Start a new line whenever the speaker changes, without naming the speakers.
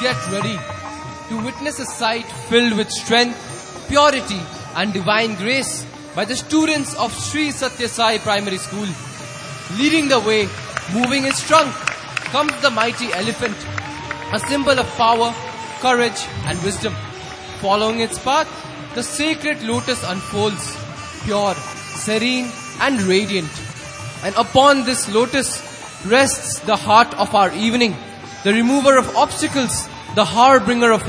get ready to witness a sight filled with strength, purity and divine grace by the students of Sri Satya Sai Primary School. Leading the way, moving its trunk, comes the mighty elephant, a symbol of power, courage and wisdom. Following its path, the sacred lotus unfolds, pure, serene and radiant. And upon this lotus rests the heart of our evening, the remover of obstacles, the harbinger of